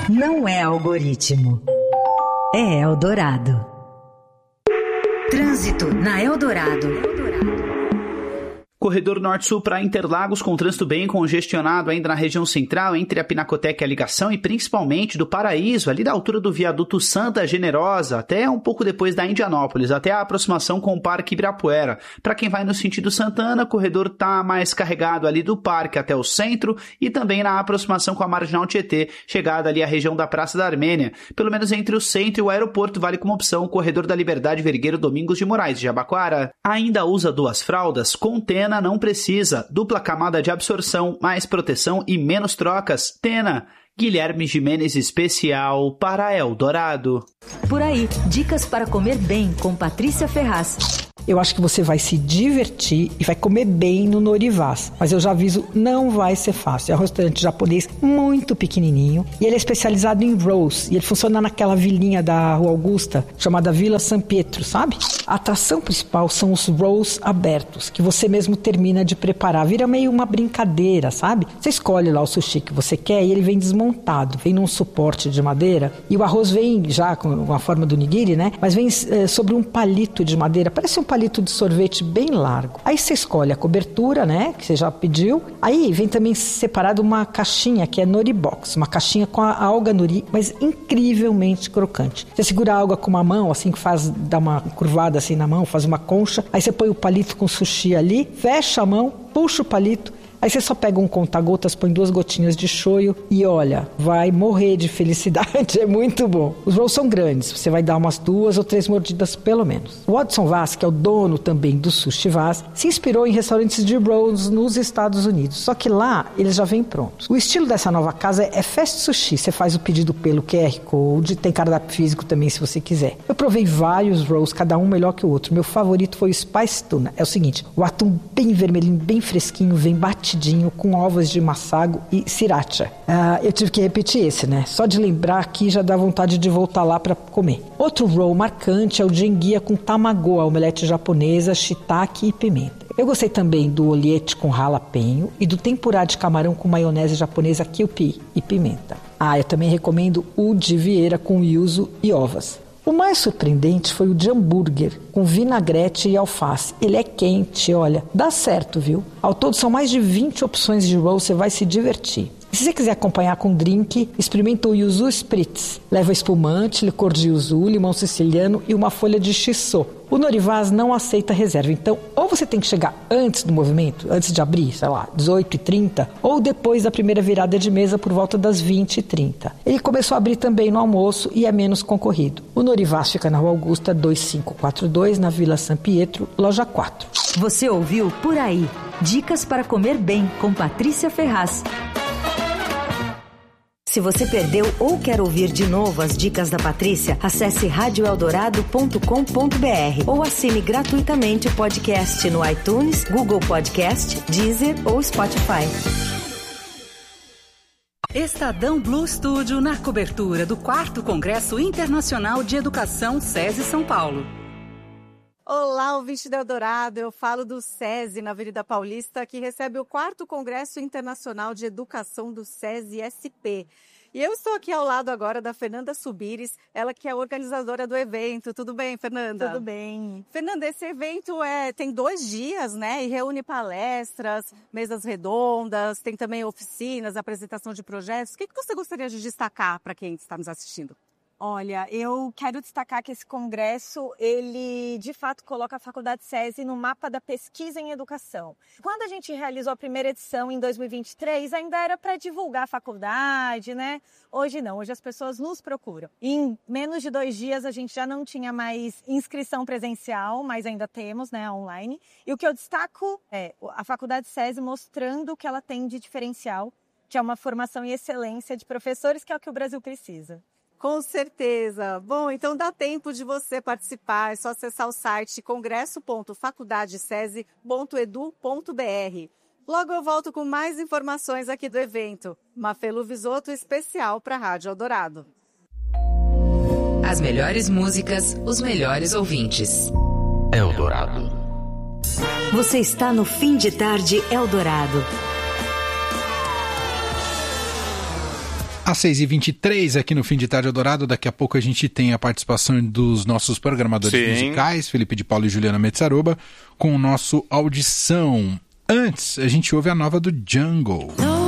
Não é algoritmo. É Eldorado. Trânsito na Eldorado. Corredor Norte-Sul para Interlagos com trânsito bem congestionado ainda na região central, entre a Pinacoteca e a Ligação e principalmente do Paraíso, ali da altura do viaduto Santa Generosa, até um pouco depois da Indianópolis, até a aproximação com o Parque Ibirapuera. Para quem vai no sentido Santana, o corredor está mais carregado ali do Parque até o centro e também na aproximação com a Marginal Tietê, chegada ali à região da Praça da Armênia. Pelo menos entre o centro e o aeroporto vale como opção o corredor da Liberdade Vergueiro Domingos de Moraes de Jabaquara. Ainda usa duas fraldas? Com Tena não precisa. Dupla camada de absorção, mais proteção e menos trocas. Tena. Guilherme Gimenez especial para Eldorado. Por aí, dicas para comer bem com Patrícia Ferraz. Eu acho que você vai se divertir e vai comer bem no Norivaz. Mas eu já aviso, não vai ser fácil. É um restaurante japonês muito pequenininho e ele é especializado em rolls. E ele funciona naquela vilinha da Rua Augusta, chamada Vila San Pietro, sabe? A atração principal são os rolls abertos, que você mesmo termina de preparar. Vira meio uma brincadeira, sabe? Você escolhe lá o sushi que você quer e ele vem desmontado. Vem num suporte de madeira e o arroz vem já com a forma do nigiri, né? Mas vem sobre um palito de madeira. Parece um palito de sorvete bem largo. Aí você escolhe a cobertura, né, que você já pediu. Aí vem também separado uma caixinha que é nori box, uma caixinha com a alga nori, mas incrivelmente crocante. Você segura a alga com uma mão, assim, que dá uma curvada assim na mão, faz uma concha. Aí você põe o palito com sushi ali, fecha a mão, puxa o palito. Aí você só pega um conta-gotas, põe 2 gotinhas de shoyu e olha, vai morrer de felicidade, é muito bom. Os rolls são grandes, você vai dar umas 2 ou 3 mordidas pelo menos. O Watson Vaz, que é o dono também do Sushi Vaz, se inspirou em restaurantes de rolls nos Estados Unidos, só que lá eles já vêm prontos. O estilo dessa nova casa é fast sushi, você faz o pedido pelo QR Code, tem cardápio físico também se você quiser. Eu provei vários rolls, cada um melhor que o outro. Meu favorito foi o Spice Tuna. É o seguinte, o atum bem vermelhinho, bem fresquinho, vem batido com ovos de massago e sriracha. Eu tive que repetir esse, né? Só de lembrar aqui já dá vontade de voltar lá para comer. Outro roll marcante é o de enguia com tamago, a omelete japonesa, shiitake e pimenta. Eu gostei também do olhete com jalapeno e do tempurá de camarão com maionese japonesa kewpie e pimenta. Eu também recomendo o de vieira com yuzu e ovas. O mais surpreendente foi o de hambúrguer, com vinagrete e alface. Ele é quente, olha, dá certo, viu? Ao todo são mais de 20 opções de roll, você vai se divertir. E se você quiser acompanhar com drink, experimenta o Yuzu Spritz. Leva espumante, licor de yuzu, limão siciliano e uma folha de shiso. O Norivaz não aceita reserva, então ou você tem que chegar antes do movimento, antes de abrir, sei lá, 18h30, ou depois da primeira virada de mesa por volta das 20h30. Ele começou a abrir também no almoço e é menos concorrido. O Norivaz fica na Rua Augusta 2542, na Vila San Pietro, loja 4. Você ouviu Por Aí. Dicas para comer bem com Patrícia Ferraz. Se você perdeu ou quer ouvir de novo as dicas da Patrícia, acesse radioeldorado.com.br ou assine gratuitamente o podcast no iTunes, Google Podcast, Deezer ou Spotify. Estadão Blue Studio na cobertura do 4º Congresso Internacional de Educação SESI São Paulo. Olá, ouvinte da Eldorado, eu falo do SESI na Avenida Paulista, que recebe o 4º Congresso Internacional de Educação do SESI-SP. E eu estou aqui ao lado agora da Fernanda Subires, ela que é organizadora do evento. Tudo bem, Fernanda? Tudo bem. Fernanda, esse evento tem 2 dias, né? E reúne palestras, mesas redondas, tem também oficinas, apresentação de projetos. O que você gostaria de destacar para quem está nos assistindo? Olha, eu quero destacar que esse congresso, ele de fato coloca a Faculdade SESI no mapa da pesquisa em educação. Quando a gente realizou a primeira edição em 2023, ainda era para divulgar a faculdade, né? Hoje não, hoje as pessoas nos procuram. Em menos de 2 dias a gente já não tinha mais inscrição presencial, mas ainda temos, né, online. E o que eu destaco é a Faculdade SESI mostrando o que ela tem de diferencial, que é uma formação e excelência de professores, que é o que o Brasil precisa. Com certeza. Bom, então dá tempo de você participar. É só acessar o site congresso.faculdadesesi.edu.br. Logo eu volto com mais informações aqui do evento. Mafelu Visoto, especial para a Rádio Eldorado. As melhores músicas, os melhores ouvintes. Eldorado. Você está no Fim de Tarde Eldorado. Às 6h23 aqui no Fim de Tarde Eldorado, daqui a pouco a gente tem a participação dos nossos programadores musicais, Felipe de Paulo e Juliana Metzaroba, com o nosso Audição. Antes, a gente ouve a nova do Jungle.